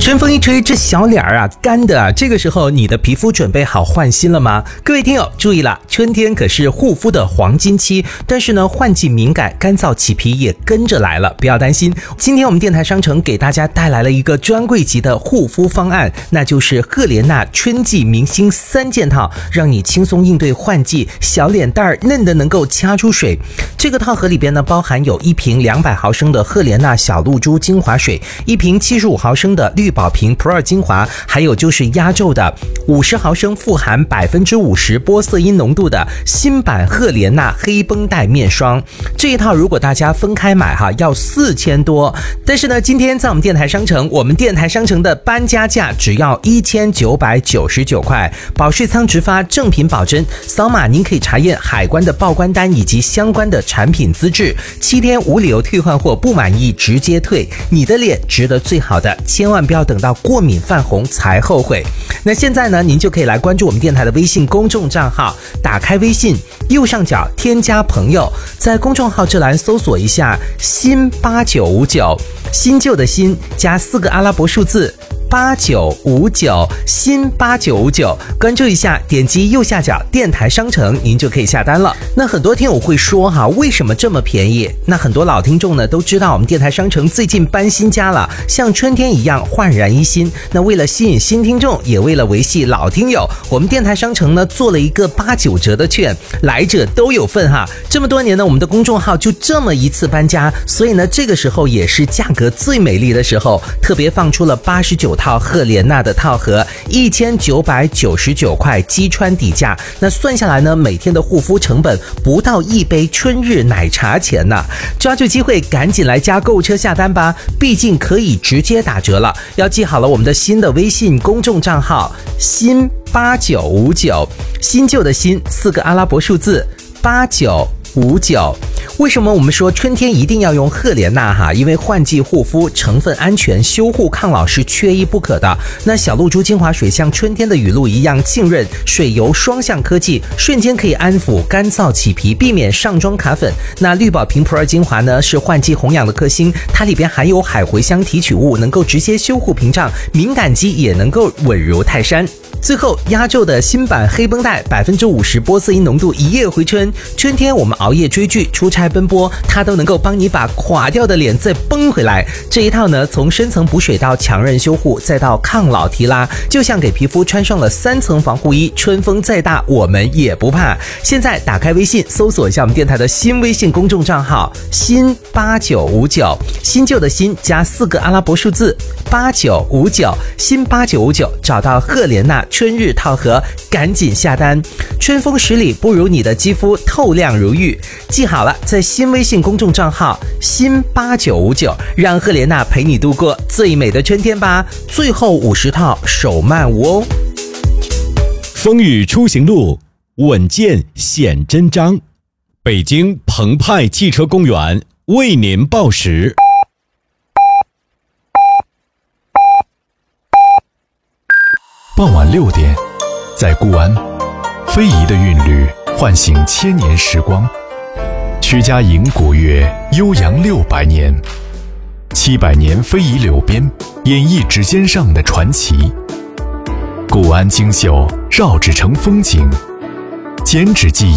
春风一吹，这小脸儿啊干的啊，这个时候你的皮肤准备好换新了吗？各位听友注意了，春天可是护肤的黄金期，但是呢，换季敏感、干燥起皮也跟着来了，不要担心。今天我们电台商城给大家带来了一个专柜级的护肤方案，那就是赫莲娜春季明星3件套，让你轻松应对换季，小脸蛋儿嫩的能够掐出水。这个套盒里边呢，包含有一瓶200毫升的赫莲娜小露珠精华水，一瓶75毫升的绿宝瓶 Pro 精华，还有就是压轴的50毫升富含50%玻色因浓度的新版赫莲娜黑绷带面霜。这一套如果大家分开买要4000多，但是呢，今天在我们电台商城，我们电台商城的搬家价只要1999块，保税仓直发，正品保真，扫码您可以查验海关的报关单以及相关的产品资质，7天无理由退换货，不满意直接退。你的脸值得最好的，千万不要等到过敏泛红才后悔。那现在呢，您就可以来关注我们电台的微信公众账号，打开微信右上角添加朋友，在公众号这栏搜索一下新8959，新旧的新加4个阿拉伯数字8959，新8959，关注一下，点击右下角电台商城，您就可以下单了。那很多听友会说为什么这么便宜？那很多老听众呢都知道我们电台商城最近搬新家了，像春天一样焕然一新。那为了吸引新听众，也为了维系老听友，我们电台商城呢做了一个89折的券，来者都有份哈。这么多年呢，我们的公众号就这么一次搬家，所以呢，这个时候也是价格最美丽的时候，特别放出了89套赫莲娜的套盒，1999块击穿底价。那算下来呢，每天的护肤成本不到1杯春日奶茶钱呢。抓住机会，赶紧来加购物车下单吧，毕竟可以直接打折了。要记好了我们的新的微信公众账号新8959，新旧的新4个阿拉伯数字8959。为什么我们说春天一定要用赫莲娜因为换季护肤成分安全，修护抗老是缺一不可的。那小露珠精华水像春天的雨露一样浸润，水油双向科技，瞬间可以安抚干燥起皮，避免上妆卡粉。那绿宝瓶 Pro 精华呢，是换季红痒的克星，它里边含有海茴香提取物，能够直接修护屏障，敏感肌也能够稳如泰山。最后压轴的新版黑绷带50%玻色因浓度，一夜回春。春天我们熬夜追剧、出差奔波，它都能够帮你把垮掉的脸再绷回来。这一套呢，从深层补水到强韧修护，再到抗老提拉，就像给皮肤穿上了3层防护衣，春风再大我们也不怕。现在打开微信搜索一下我们电台的新微信公众账号新8959，新旧的新加4个阿拉伯数字8959，新8959，找到赫莲娜春日套盒，赶紧下单。春风10里不如你的肌肤透亮如玉。记好了，在新微信公众账号新8959，让赫莲娜陪你度过最美的春天吧。最后50套手慢无哦。 风雨出行路，稳健显真章。北京澎湃汽车公园为您报时。 傍晚6点，在固安，非遗的韵律唤醒千年时光。曲家营古乐悠扬600年，700年非遗柳编演绎指尖上的传奇。固安精绣绕指成风景，剪纸技艺